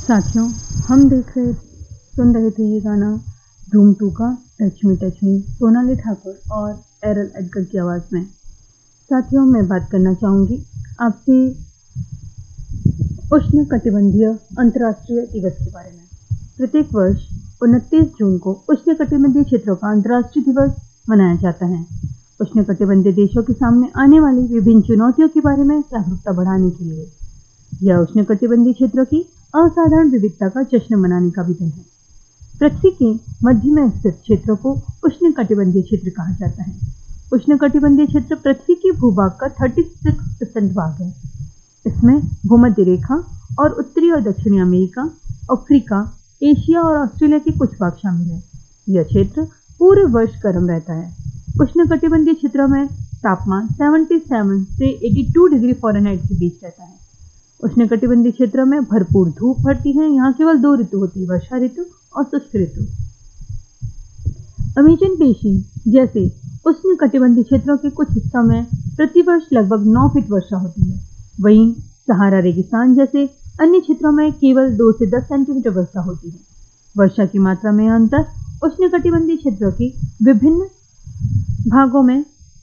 साथियों, हम सुन रहे थे ये गाना धूम 2 का टच मी सोनाली ठाकुर और एरल एडगर की आवाज़ में। साथियों, मैं बात करना चाहूँगी आपसे उष्णकटिबंधीय अंतर्राष्ट्रीय दिवस के बारे में। प्रत्येक वर्ष 29 जून को उष्णकटिबंधीय क्षेत्रों का अंतर्राष्ट्रीय दिवस मनाया जाता है। उष्णकटिबंधीय देशों के सामने आने वाली विभिन्न चुनौतियों के बारे में जागरूकता बढ़ाने के लिए यह उष्णकटिबंधीय क्षेत्रों की असाधारण विविधता का जश्न मनाने का भी दिन है। पृथ्वी के मध्य में स्थित क्षेत्रों को उष्णकटिबंधीय क्षेत्र कहा जाता है। उष्णकटिबंधीय क्षेत्र पृथ्वी के भूभाग का 36% भाग है। इसमें भूमध्य रेखा और उत्तरी और दक्षिणी अमेरिका, अफ्रीका, एशिया और ऑस्ट्रेलिया के कुछ भाग शामिल है। यह क्षेत्र पूरे वर्ष गर्म रहता है। उष्णकटिबंधीय क्षेत्रों में तापमान 77 से 82 डिग्री फ़ारेनहाइट के बीच रहता है। उष्णकटिबंधीय क्षेत्रों में भरपूर धूप पड़ती है। यहाँ केवल 2 ऋतु होती है, वर्षा ऋतु और शुष्क ऋतु। अमेजन बेसिन जैसे उष्णकटिबंधीय क्षेत्रों के कुछ हिस्सों में प्रतिवर्ष लगभग 9 फीट वर्षा होती है। वहीं सहारा रेगिस्तान जैसे अन्य क्षेत्रों में केवल 2 से 10 सेंटीमीटर वर्षा होती है। वर्षा की मात्रा में अंतर उष्णकटिबंधीय क्षेत्रों के विभिन्न भागों में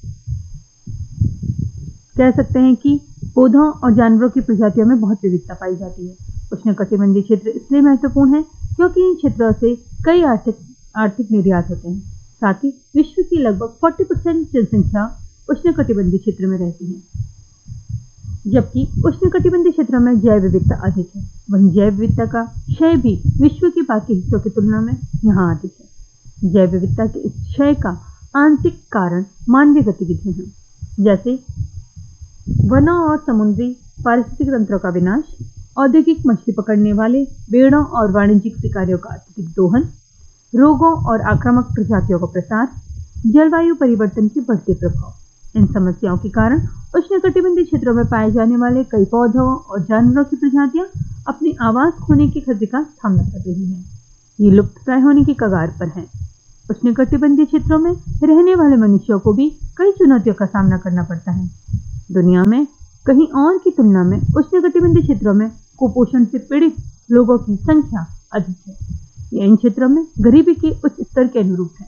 कह सकते हैं कि पौधों और जानवरों की प्रजातियों में बहुत विविधता पाई जाती है। उष्णकटिबंधीय क्षेत्र इसलिए महत्वपूर्ण है क्योंकि इन क्षेत्रों से कई आर्थिक निर्यात होते हैं। साथ ही विश्व की लगभग 40% जनसंख्या उष्णकटिबंधीय क्षेत्र में रहती है। जबकि उष्णकटिबंधीय क्षेत्रों में जैव विविधता अधिक है, वहीं जैव विविधता का क्षय भी विश्व के बाकी हिस्सों की तुलना में यहाँ अधिक है। जैव विविधता के इस क्षय का आंशिक कारण मानवीय गतिविधियां हैं, जैसे वनों और समुद्री पारिस्थितिक तंत्रों का विनाश, औद्योगिक मछली पकड़ने वाले बेड़ों और वाणिज्यिक शिकारियों का अत्यधिक दोहन, रोगों और आक्रामक प्रजातियों का प्रसार, जलवायु परिवर्तन के बढ़ते प्रभाव। इन समस्याओं के कारण उष्णकटिबंधीय क्षेत्रों में पाए जाने वाले कई पौधों और जानवरों की प्रजातियां अपनी आवास खोने के खतरे का सामना कर रही हैं। ये लुप्तप्राय होने की कगार पर हैं। उष्णकटिबंधीय क्षेत्रों में रहने वाले मनुष्यों को भी कई चुनौतियों का सामना करना पड़ता है। दुनिया में कहीं और की तुलना में उष्णकटिबंधीय क्षेत्रों में कुपोषण से पीड़ित लोगों की संख्या अधिक है। यह इन क्षेत्रों में गरीबी के उच्च स्तर के अनुरूप है।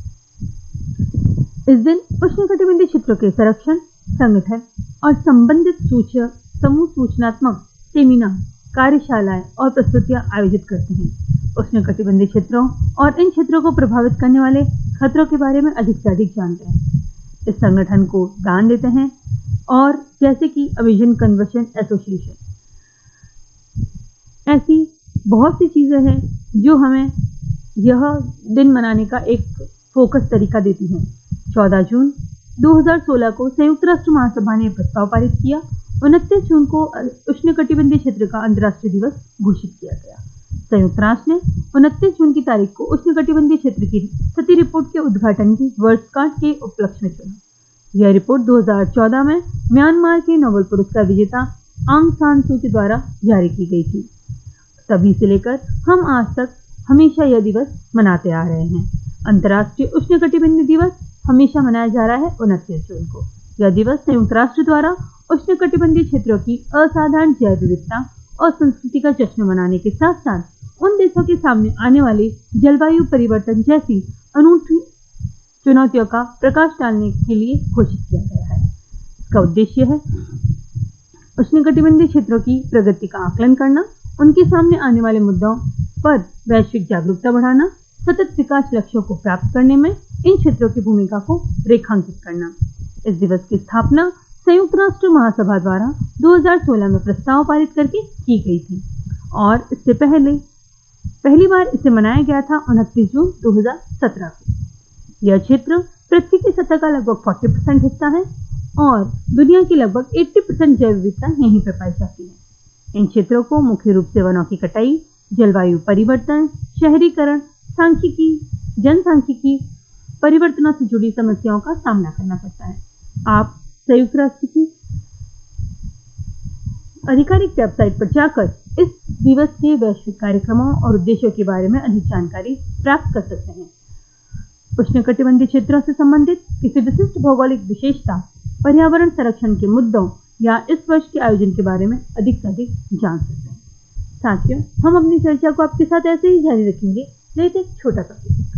इस दिन उष्णकटिबंधीय क्षेत्रों के संरक्षण संगठन और संबंधित समूह सूचनात्मक सेमिनार, कार्यशालाएं और प्रस्तुतियां आयोजित करते हैं। उष्णकटिबंधीय क्षेत्रों और इन क्षेत्रों को प्रभावित करने वाले खतरों के बारे में अधिक से अधिक जानते हैं। इस संगठन को दान देते हैं और जैसे कि अमेजन कन्वर्जन एसोसिएशन, ऐसी बहुत सी चीज़ें हैं जो हमें यह दिन मनाने का एक फोकस तरीका देती हैं। 14 जून 2016 को संयुक्त राष्ट्र महासभा ने प्रस्ताव पारित किया। 29 जून को उष्णकटिबंधीय क्षेत्र का अंतर्राष्ट्रीय दिवस घोषित किया गया। संयुक्त राष्ट्र ने 29 जून की तारीख को उष्णकटिबंधीय क्षेत्र की स्थिति रिपोर्ट के उद्घाटन की वर्षगांठ के उपलक्ष्य में चुना। यह रिपोर्ट 2014 में म्यांमार के नोबेल पुरस्कार विजेता आंग सान सू की द्वारा जारी की गई थी। तभी से लेकर हम आज तक हमेशा यह दिवस मनाते आ रहे हैं। अंतर्राष्ट्रीय उष्णकटिबंधीय दिवस हमेशा मनाया जा रहा है 29 जून को। यह दिवस संयुक्त राष्ट्र द्वारा उष्णकटिबंधीय क्षेत्रों की असाधारण जैव विविधता और संस्कृति का जश्न मनाने के साथ साथ उन देशों के सामने आने वाली जलवायु परिवर्तन जैसी अनूठी चुनौतियों का प्रकाश डालने के लिए घोषित किया गया है। इसका उद्देश्य है उष्णकटिबंधीय क्षेत्रों की प्रगति का आकलन करना, उनके सामने आने वाले मुद्दों पर वैश्विक जागरूकता बढ़ाना, सतत विकास लक्ष्यों को प्राप्त करने में इन क्षेत्रों की भूमिका को रेखांकित करना। इस दिवस की स्थापना संयुक्त राष्ट्र महासभा द्वारा 2016 में प्रस्ताव पारित करके की गई थी और इससे पहली बार इसे मनाया गया था 29 जून 2017 को। यह क्षेत्र पृथ्वी की सतह का लगभग 40% हिस्सा है और दुनिया की लगभग 80% जैव विविधता यहीं पर पाई जाती है। इन क्षेत्रों को मुख्य रूप से वनों की कटाई, जलवायु परिवर्तन, शहरीकरण, जनसांख्यिकी परिवर्तनों से जुड़ी समस्याओं का सामना करना पड़ता है। आप संयुक्त राष्ट्र की आधिकारिक वेबसाइट पर जाकर इस दिवस के वैश्विक कार्यक्रमों और उद्देश्यों के बारे में अधिक जानकारी प्राप्त कर सकते हैं। उष्णकटिबंधीय क्षेत्रों से संबंधित किसी विशिष्ट भौगोलिक विशेषता, पर्यावरण संरक्षण के मुद्दों या इस वर्ष के आयोजन के बारे में अधिक से अधिक जान सकते हैं। साथियों, हम अपनी चर्चा को आपके साथ ऐसे ही जारी रखेंगे, लेते एक छोटा सा ब्रेक।